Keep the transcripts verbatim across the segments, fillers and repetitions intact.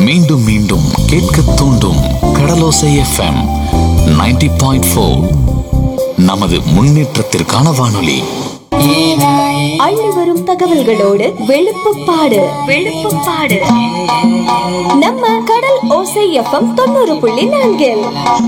மீண்டும் மீண்டும் கேட்க தூண்டும் கடலோசை எஃப்எம் நைன்டி பாயிண்ட் ஃபோர். நமது முன்னேற்றத்திற்கான வானொலி. அள்ளி வரும் தகவல்களோடு வெளுப்புப்பாடு வெளுப்புப்பாடு நம்ம கடல் ஓசை எஃப்எம் தொண்ணூறு புள்ளி நான்கில்.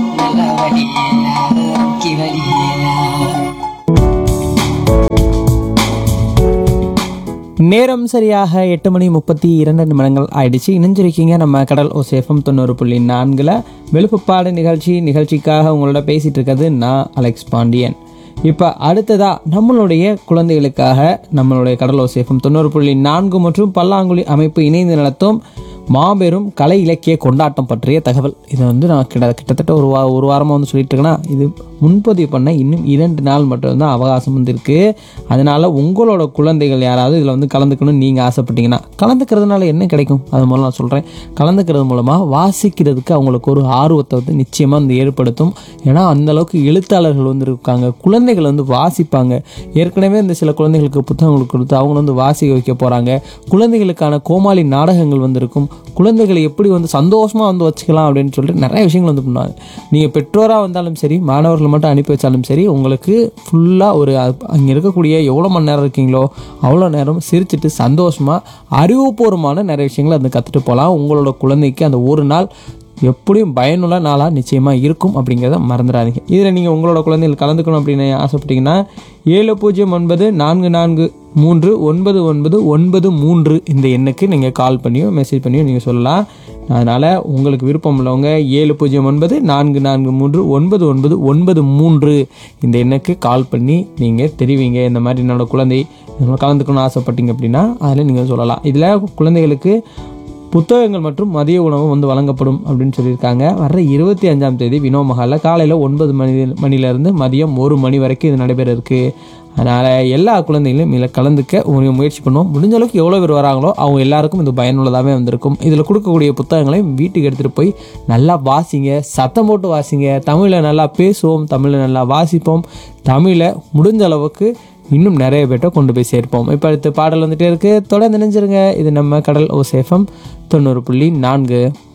நேரம் சரியாக எட்டு மணி முப்பத்தி இரண்டு நிமிடங்கள் ஆயிடுச்சு. இணைஞ்சிருக்கீங்க நம்ம கடல் ஓசேஃபம் தொண்ணூறு புள்ளி நான்கில் வெளுப்புப்பாடு நிகழ்ச்சி. நிகழ்ச்சிக்காக உங்களோட பேசிகிட்டு இருக்கிறது நான் அலெக்ஸ் பாண்டியன். இப்போ அடுத்ததாக நம்மளுடைய குழந்தைகளுக்காக நம்மளுடைய கடல் ஓசேஃபம் தொண்ணூறு புள்ளி நான்கு மற்றும் பல்லாங்குழி அமைப்பு இணைந்து நடத்தும் மாபெரும் கலை இலக்கிய கொண்டாட்டம் பற்றிய தகவல். இது வந்து நான் கிட்ட கிட்டத்தட்ட ஒரு வா ஒரு வாரமாக வந்து சொல்லிட்டு இருக்கேன்னா, இது முன்பதிவு பண்ண இன்னும் இரண்டு நாள் மட்டும்தான் அவகாசம் வந்து இருக்குது. அதனால் உங்களோட குழந்தைகள் யாராவது இதில் வந்து கலந்துக்கணும்னு நீங்கள் ஆசைப்பட்டீங்கன்னா, கலந்துக்கிறதுனால என்ன கிடைக்கும் அது மூலம் நான் சொல்கிறேன். கலந்துக்கிறது மூலமாக வாசிக்கிறதுக்கு அவங்களுக்கு ஒரு ஆர்வத்தை வந்து நிச்சயமாக வந்து ஏற்படுத்தும். ஏன்னா அந்தளவுக்கு எழுத்தாளர்கள் வந்து இருக்காங்க, குழந்தைகள் வந்து வாசிப்பாங்க. ஏற்கனவே இந்த சில குழந்தைகளுக்கு புத்தகங்கள் கொடுத்து அவங்க வந்து வாசிக்க வைக்க போகிறாங்க. குழந்தைகளுக்கான கோமாளி நாடகங்கள் வந்து இருக்கும். குழந்தைகளை எப்படி வந்து சந்தோஷமாக வந்து வச்சுக்கலாம் அப்படின்னு சொல்லிட்டு நிறைய விஷயங்கள் வந்து பண்ணுவாங்க. நீங்கள் பெற்றோராக வந்தாலும் சரி, மாணவர்கள் மட்டும் அனுப்பி வச்சாலும் சரி, உங்களுக்கு ஃபுல்லாக ஒரு அங்கே இருக்கக்கூடிய எவ்வளோ மணி நேரம் இருக்கீங்களோ அவ்வளோ நேரம் சிரிச்சுட்டு சந்தோஷமாக அறிவுபூர்வமான நிறைய விஷயங்களை வந்து கற்றுட்டு போகலாம். உங்களோட குழந்தைக்கு அந்த ஒரு நாள் எப்படியும் பயனுள்ள நாளாக நிச்சயமாக இருக்கும் அப்படிங்கிறத மறந்துடாதீங்க. இதில் நீங்கள் உங்களோட குழந்தைகள் கலந்துக்கணும் அப்படின்னு ஆசைப்பட்டீங்கன்னா ஏழு பூஜ்ஜியம் ஒன்பது நான்கு நான்கு மூன்று ஒன்பது ஒன்பது ஒன்பது மூன்று இந்த எண்ணுக்கு நீங்கள் கால் பண்ணியோ மெசேஜ் பண்ணியோ நீங்கள் சொல்லலாம். அதனால் உங்களுக்கு விருப்பம் உள்ளவங்க ஏழு பூஜ்ஜியம் ஒன்பது நான்கு நான்கு மூன்று ஒன்பது ஒன்பது ஒன்பது மூன்று இந்த எண்ணுக்கு கால் பண்ணி நீங்கள் தெரிவிங்க. இந்த மாதிரி என்னோட குழந்தை கலந்துக்கணும்னு ஆசைப்பட்டீங்க அப்படின்னா அதில் நீங்கள் சொல்லலாம். இதில் குழந்தைகளுக்கு புத்தகங்கள் மற்றும் மதிய உணவு வந்து வழங்கப்படும் அப்படின்னு சொல்லியிருக்காங்க. வர்ற இருபத்தி அஞ்சாம் தேதி வினோ மஹாலில் காலையில் ஒன்பது மணி மணிலேருந்து மதியம் ஒரு மணி வரைக்கும் இது நடைபெற இருக்குது. அதனால் எல்லா குழந்தைகளும் இதில் கலந்துக்க ஒரு முயற்சி பண்ணுவோம். முடிஞ்ச அளவுக்கு எவ்வளோ பேர் வராங்களோ அவங்க எல்லாருக்கும் இது பயனுள்ளதாகவே வந்திருக்கும். இதில் கொடுக்கக்கூடிய புத்தகங்களையும் வீட்டுக்கு எடுத்துகிட்டு போய் நல்லா வாசிங்க, சத்தம் போட்டு வாசிங்க. தமிழை நல்லா பேசுவோம், தமிழை நல்லா வாசிப்போம். தமிழை முடிஞ்ச அளவுக்கு இன்னும் நிறைய பேர்ட்ட கொண்டு போய் சேர்ப்போம். இப்போ அடுத்த பாடல் வந்துட்டே இருக்குது, தொடர்ந்து நினைஞ்சிருங்க. இது நம்ம கடல் ஓசேஃபம் தொண்ணூறு புள்ளி நான்கு.